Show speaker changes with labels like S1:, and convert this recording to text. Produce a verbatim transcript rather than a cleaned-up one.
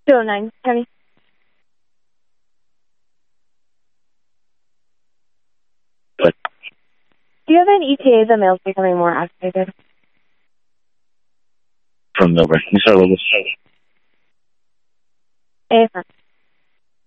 S1: two oh nine, County.
S2: What?
S1: Do you have an E T A the mail's becoming more activated?
S2: From Millburn. You start with
S1: A.